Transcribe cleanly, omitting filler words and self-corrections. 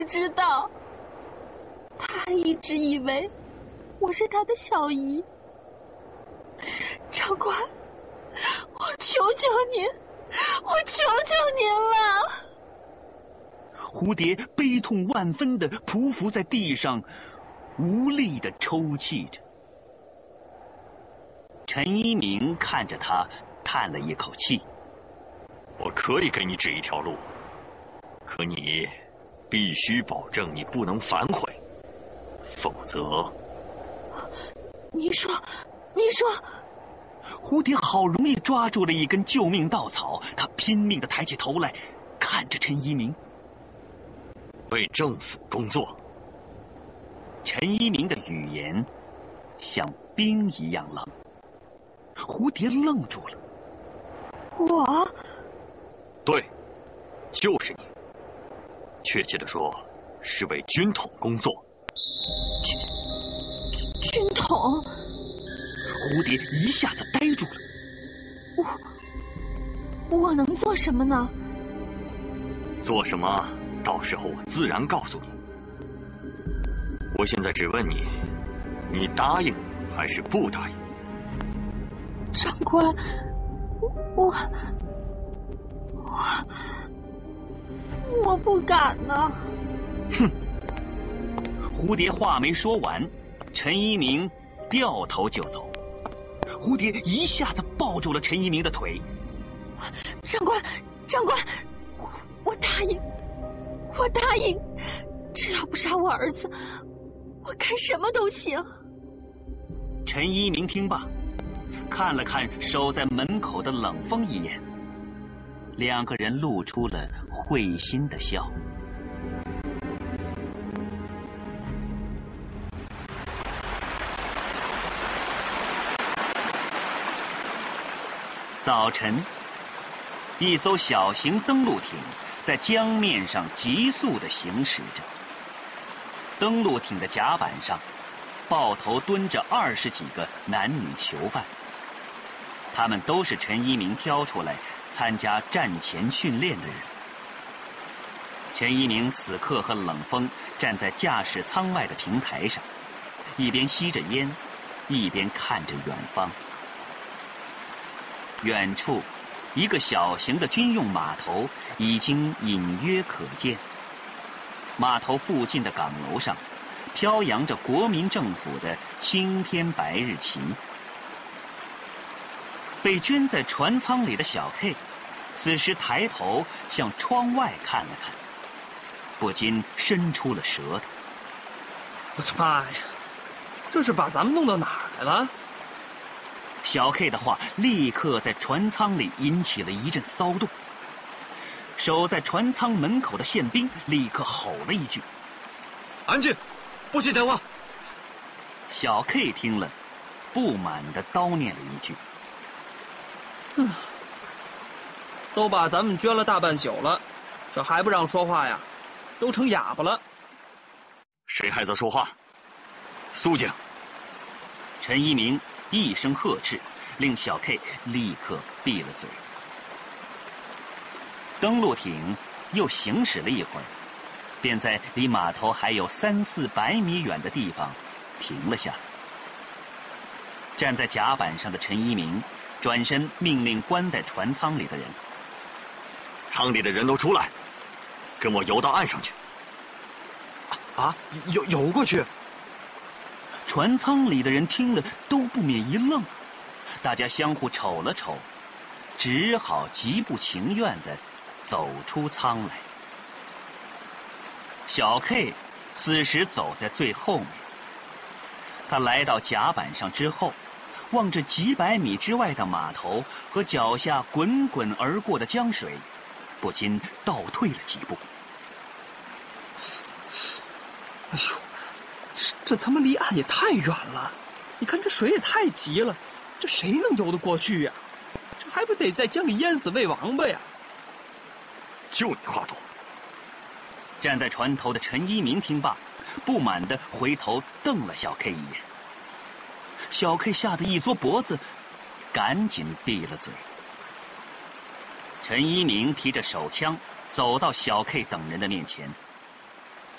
知道，他一直以为我是他的小姨。长官，我求求您，我求求您了！ 蝴蝶悲痛万分地匍匐在地上，无力地抽泣着。陈一鸣看着他，叹了一口气：“ 我可以给你指一条路，可你必须保证你不能反悔，否则……” 您说。 蝴蝶好容易抓住了一根救命稻草，他拼命地抬起头来，看着陈一鸣。 为政府工作。 陈一鸣的语言像冰一样冷。蝴蝶愣住了。 我？ 对，就是你。确切地说，是为军统工作。 军统？ 蝴蝶一下子呆住了。 我能做什么呢？ 做什么，到时候我自然告诉你。我现在只问你，你答应还是不答应？ 长官，我不敢呢。 哼！蝴蝶话没说完，陈一鸣掉头就走。蝴蝶一下子抱住了陈一鸣的腿。 长官，我答应，只要不杀我儿子，我干什么都行。 陈一鸣听罢，看了看守在门口的冷风一眼，两个人露出了会心的笑。早晨，一艘小型登陆艇在江面上急速地行驶着。登陆艇的甲板上，抱头蹲着20几个男女囚犯，他们都是陈一鸣挑出来参加战前训练的人。陈一鸣此刻和冷风站在驾驶舱外的平台上，一边吸着烟，一边看着远方。远处，一个小型的军用码头已经隐约可见。码头附近的岗楼上，飘扬着国民政府的青天白日旗。被圈在船舱里的小 K， 此时抬头向窗外看了看，不禁伸出了舌头。 我的妈呀，这是把咱们弄到哪儿来了？ 小 K 的话立刻在船舱里引起了一阵骚动。守在船舱门口的宪兵立刻吼了一句：“ 安静，不许讲话！” 小 K 听了，不满地叨念了一句：“ 都把咱们捐了大半宿了，这还不让说话呀？都成哑巴了。” 谁还在说话？肃静！ 陈一鸣一声呵斥，令小 K 立刻闭了嘴。登陆艇又行驶了一会儿，便在离码头还有300-400米远的地方停了下来。站在甲板上的陈一鸣转身命令关在船舱里的人：“ 舱里的人都出来，跟我游到岸上去。” 游过去？ 船舱里的人听了都不免一愣，大家相互瞅了瞅，只好极不情愿地走出舱来。小 K 此时走在最后面，他来到甲板上之后，望着几百米之外的码头和脚下滚滚而过的江水，不禁倒退了几步。 哎呦，这他妈离岸也太远了！你看这水也太急了，这谁能游得过去呀？这还不得在江里淹死喂王八呀？ 就你话多！ 站在船头的陈一鸣听罢，不满地回头瞪了小 K 一眼。小 K 吓得一缩脖子，赶紧闭了嘴。陈一鸣提着手枪走到小 K 等人的面前，